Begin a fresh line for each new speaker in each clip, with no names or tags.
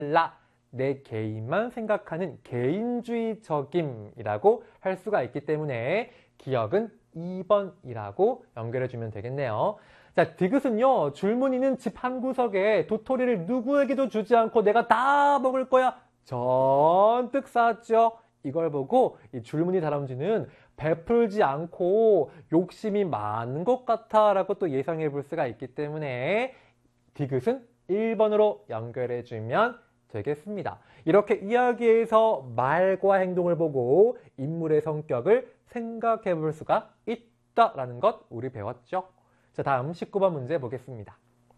달라. 내 개인만 생각하는 개인주의적임이라고 할 수가 있기 때문에 기억은 2번이라고 연결해주면 되겠네요. 자, 디귿은요, 줄무늬는 집 한 구석에 도토리를 누구에게도 주지 않고 내가 다 먹을 거야. 전뜩 쌓았죠. 이걸 보고 이 줄무늬 다람쥐는 베풀지 않고 욕심이 많은 것 같아 라고 또 예상해 볼 수가 있기 때문에 디귿은 1번으로 연결해주면 되겠습니다. 이렇게 이야기에서 말과 행동을 보고 인물의 성격을 생각해 볼 수가 있다라는 것 우리 배웠죠. 자, 다음 19번 문제 보겠습니다.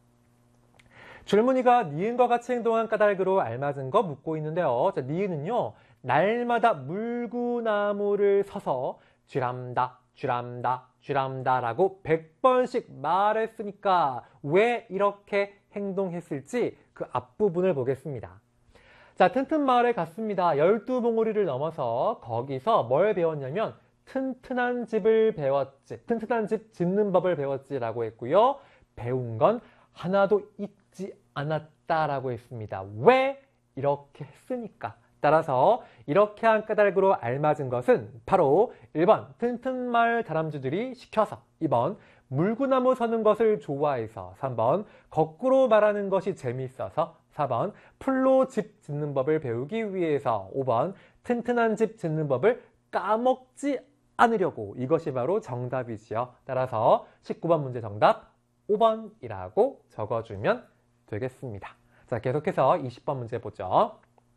줄무늬가 니은과 같이 행동한 까닭으로 알맞은 거 묻고 있는데요. 자, 니은은요, 날마다 물구나무를 서서 쥐람다, 쥐람다, 쥐람다 라고 100번씩 말했으니까 왜 이렇게 행동했을지 그 앞부분을 보겠습니다. 자, 튼튼마을에 갔습니다. 12봉우리를 넘어서 거기서 뭘 배웠냐면 튼튼한 집을 배웠지, 튼튼한 집 짓는 법을 배웠지 라고 했고요. 배운 건 하나도 잊지 않았다라고 했습니다. 왜? 이렇게 했으니까. 따라서 이렇게 한 까닭으로 알맞은 것은 바로 1번 튼튼마을 다람쥐들이 시켜서, 2번 물구나무 서는 것을 좋아해서, 3번 거꾸로 말하는 것이 재미있어서, 4번 풀로 집 짓는 법을 배우기 위해서, 5번 튼튼한 집 짓는 법을 까먹지 않으려고. 이것이 바로 정답이지요. 따라서 19번 문제 정답 5번이라고 적어주면 되겠습니다. 자, 계속해서 20번 문제 보죠.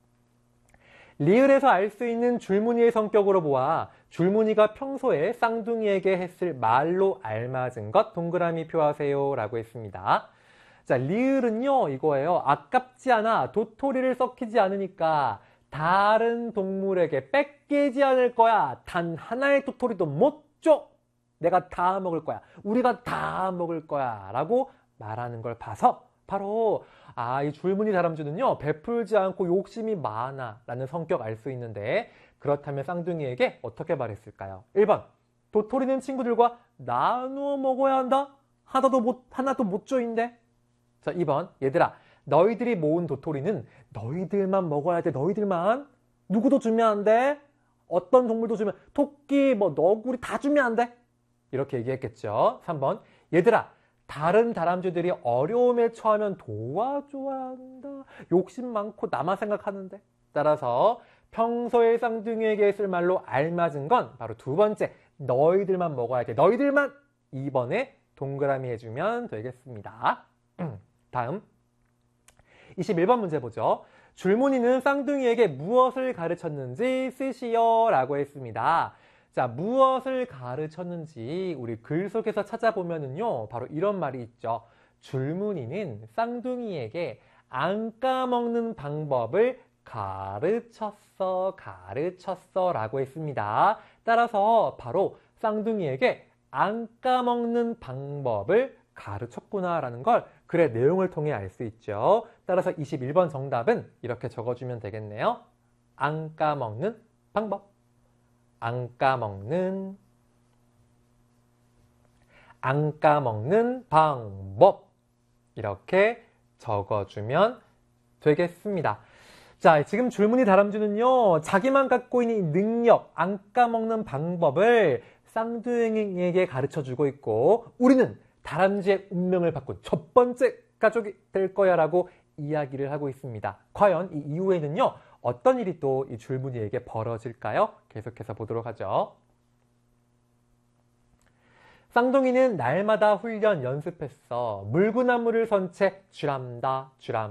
리을에서 알 수 있는 줄무늬의 성격으로 보아 줄무늬가 평소에 쌍둥이에게 했을 말로 알맞은 것 동그라미 표하세요 라고 했습니다. 자, 리을은요 이거예요. 아깝지 않아. 도토리를 썩히지 않으니까 다른 동물에게 뺏기지 않을 거야. 단 하나의 도토리도 못 줘. 내가 다 먹을 거야. 우리가 다 먹을 거야 라고 말하는 걸 봐서 바로 이 줄무늬 다람쥐는요 베풀지 않고 욕심이 많아 라는 성격 알 수 있는데, 그렇다면 쌍둥이에게 어떻게 말했을까요? 1번 도토리는 친구들과 나누어 먹어야 한다. 하나도 못 줘인데. 자, 2번 얘들아, 너희들이 모은 도토리는 너희들만 먹어야 돼. 너희들만. 누구도 주면 안 돼. 어떤 동물도 주면, 토끼, 너구리 다 주면 안 돼. 이렇게 얘기했겠죠. 3번 얘들아, 다른 다람쥐들이 어려움에 처하면 도와줘야 한다. 욕심 많고 나만 생각하는데. 따라서 평소에 쌍둥이에게 쓸 말로 알맞은 건 바로 두 번째, 너희들만 먹어야 돼. 너희들만. 2번에 동그라미 해주면 되겠습니다. 다음 21번 문제 보죠. 줄무늬는 쌍둥이에게 무엇을 가르쳤는지 쓰시오 라고 했습니다. 자, 무엇을 가르쳤는지 우리 글 속에서 찾아보면은요, 바로 이런 말이 있죠. 줄무늬는 쌍둥이에게 안 까먹는 방법을 가르쳤어 라고 했습니다. 따라서 바로 쌍둥이에게 안 까먹는 방법을 가르쳤구나 라는 걸 글의 내용을 통해 알 수 있죠. 따라서 21번 정답은 이렇게 적어주면 되겠네요. 안 까먹는 방법. 안 까먹는 방법. 이렇게 적어주면 되겠습니다. 자, 지금 줄무늬 다람쥐는요, 자기만 갖고 있는 이 능력, 안 까먹는 방법을 쌍둥이에게 가르쳐주고 있고, 우리는 다람쥐의 운명을 바꾼 첫 번째 가족이 될 거야 라고 이야기를 하고 있습니다. 과연 이 이후에는요, 어떤 일이 또 이 줄무늬에게 벌어질까요? 계속해서 보도록 하죠. 쌍둥이는 날마다 훈련 연습했어. 물구나무를 선 채 쥐람다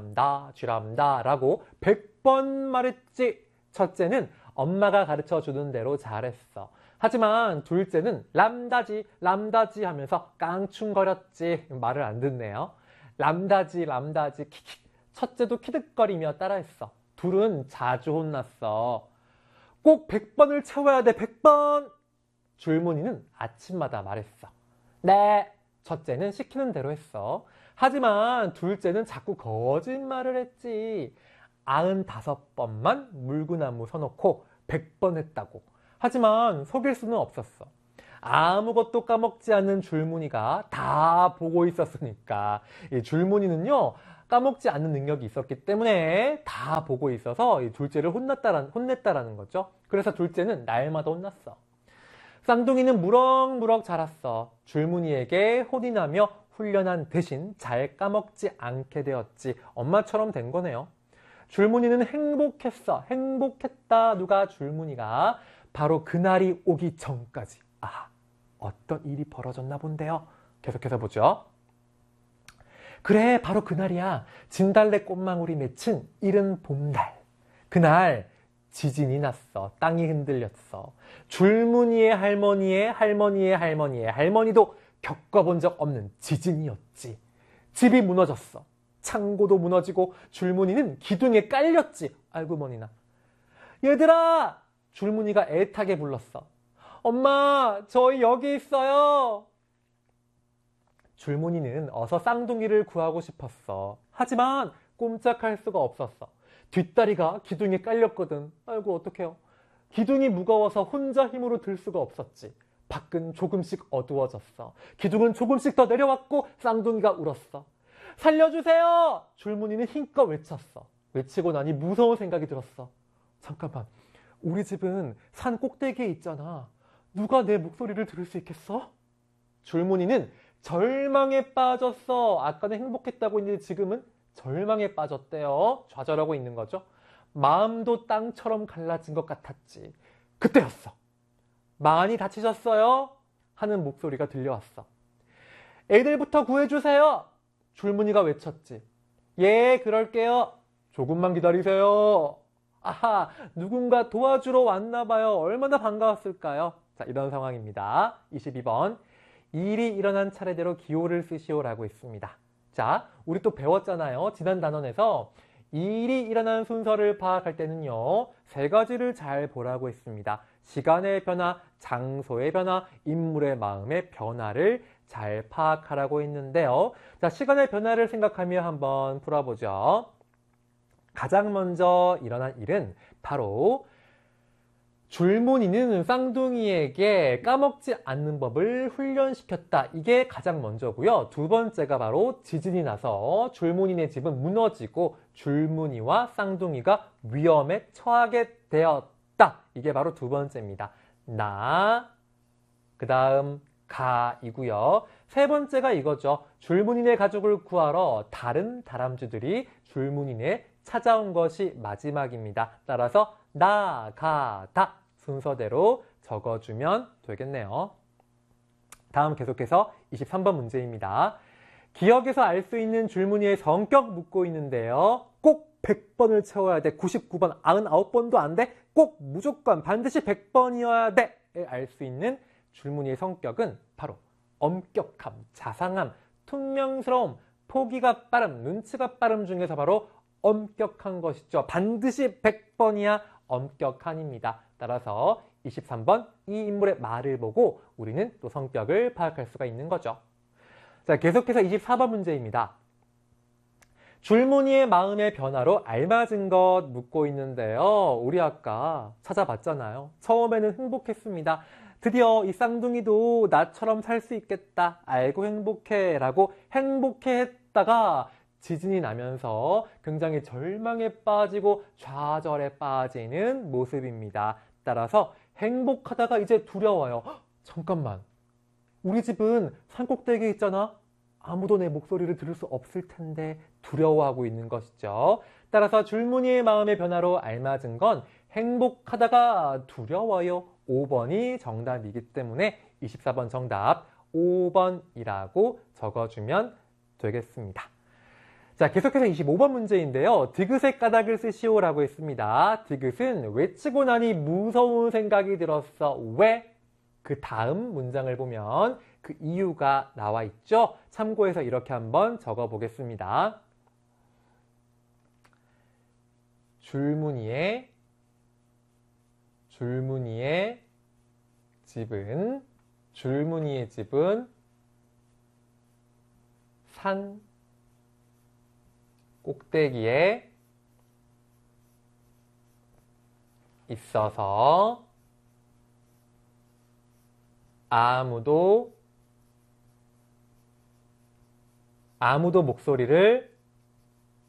라고 100번 말했지. 첫째는 엄마가 가르쳐주는 대로 잘했어. 하지만 둘째는 람다지 하면서 깡충거렸지. 말을 안 듣네요. 람다지 킥. 첫째도 키득거리며 따라했어. 둘은 자주 혼났어. 꼭 100번을 채워야 돼. 100번. 줄무늬는 아침마다 말했어. 네. 첫째는 시키는 대로 했어. 하지만 둘째는 자꾸 거짓말을 했지. 95번만 물구나무 서놓고 100번 했다고. 하지만 속일 수는 없었어. 아무것도 까먹지 않는 줄무늬가 다 보고 있었으니까. 이 줄무늬는요, 까먹지 않는 능력이 있었기 때문에 다 보고 있어서 이 둘째를 혼냈다라는 거죠. 그래서 둘째는 날마다 혼났어. 쌍둥이는 무럭무럭 자랐어. 줄무늬에게 혼이 나며 훈련한 대신 잘 까먹지 않게 되었지. 엄마처럼 된 거네요. 줄무늬는 행복했어. 행복했다. 누가? 줄무늬가. 바로 그날이 오기 전까지. 아, 어떤 일이 벌어졌나 본데요. 계속해서 보죠. 그래, 바로 그날이야. 진달래 꽃망울이 맺힌 이른 봄날. 그날 지진이 났어. 땅이 흔들렸어. 줄무늬의 할머니도 겪어본 적 없는 지진이었지. 집이 무너졌어. 창고도 무너지고 줄무늬는 기둥에 깔렸지. 아이고 머니나. 얘들아! 줄무늬가 애타게 불렀어. 엄마, 저희 여기 있어요. 줄무늬는 어서 쌍둥이를 구하고 싶었어. 하지만 꼼짝할 수가 없었어. 뒷다리가 기둥에 깔렸거든. 아이고 어떡해요. 기둥이 무거워서 혼자 힘으로 들 수가 없었지. 밖은 조금씩 어두워졌어. 기둥은 조금씩 더 내려왔고 쌍둥이가 울었어. 살려주세요! 줄무늬는 힘껏 외쳤어. 외치고 나니 무서운 생각이 들었어. 잠깐만, 우리 집은 산 꼭대기에 있잖아. 누가 내 목소리를 들을 수 있겠어? 줄무늬는 절망에 빠졌어. 아까는 행복했다고 했는데 지금은 절망에 빠졌대요. 좌절하고 있는 거죠. 마음도 땅처럼 갈라진 것 같았지. 그때였어. 많이 다치셨어요? 하는 목소리가 들려왔어. 애들부터 구해주세요. 줄무늬가 외쳤지. 예, 그럴게요. 조금만 기다리세요. 아하, 누군가 도와주러 왔나봐요. 얼마나 반가웠을까요? 자, 이런 상황입니다. 22번. 일이 일어난 차례대로 기호를 쓰시오라고 있습니다. 자, 우리 또 배웠잖아요. 지난 단원에서 일이 일어난 순서를 파악할 때는요, 세 가지를 잘 보라고 했습니다. 시간의 변화, 장소의 변화, 인물의 마음의 변화를 잘 파악하라고 했는데요. 자, 시간의 변화를 생각하며 한번 풀어보죠. 가장 먼저 일어난 일은 바로 줄무늬는 쌍둥이에게 까먹지 않는 법을 훈련시켰다. 이게 가장 먼저고요. 두 번째가 바로 지진이 나서 줄무늬네 집은 무너지고 줄무늬와 쌍둥이가 위험에 처하게 되었다. 이게 바로 두 번째입니다. 그 다음 가이고요. 세 번째가 이거죠. 줄무늬네 가족을 구하러 다른 다람쥐들이 줄무늬네 찾아온 것이 마지막입니다. 따라서 나가다 순서대로 적어주면 되겠네요. 다음 계속해서 23번 문제입니다. 기억에서 알 수 있는 줄무늬의 성격 묻고 있는데요. 꼭 100번을 채워야 돼. 99번, 99번도 안 돼. 꼭 무조건 반드시 100번이어야 돼. 알 수 있는 줄무늬의 성격은 바로 엄격함, 자상함, 퉁명스러움, 포기가 빠름, 눈치가 빠름 중에서 바로 엄격한 것이죠. 반드시 100번이야 엄격한입니다. 따라서 23번 이 인물의 말을 보고 우리는 또 성격을 파악할 수가 있는 거죠. 자, 계속해서 24번 문제입니다. 줄무늬의 마음의 변화로 알맞은 것 묻고 있는데요. 우리 아까 찾아봤잖아요. 처음에는 행복했습니다. 드디어 이 쌍둥이도 나처럼 살 수 있겠다. 알고 행복해 라고 행복해 했다가 지진이 나면서 굉장히 절망에 빠지고 좌절에 빠지는 모습입니다. 따라서 행복하다가 이제 두려워요. 잠깐만, 우리 집은 산꼭대기에 있잖아. 아무도 내 목소리를 들을 수 없을 텐데 두려워하고 있는 것이죠. 따라서 줄무늬의 마음의 변화로 알맞은 건 행복하다가 두려워요. 5번이 정답이기 때문에 24번 정답 5번이라고 적어주면 되겠습니다. 자, 계속해서 25번 문제인데요. 디귿의 까닭을 쓰시오라고 했습니다. 디귿은 외치고 나니 무서운 생각이 들었어. 왜? 그 다음 문장을 보면 그 이유가 나와 있죠. 참고해서 이렇게 한번 적어 보겠습니다. 줄무늬의 집은 산 꼭대기에 있어서 아무도 목소리를